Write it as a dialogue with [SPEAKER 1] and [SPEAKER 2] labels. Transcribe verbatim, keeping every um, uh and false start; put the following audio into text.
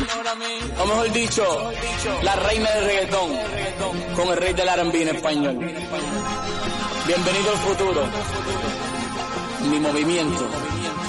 [SPEAKER 1] o mejor dicho, la reina del reggaetón, con el rey del R and B en español. Bienvenido al futuro, mi movimiento.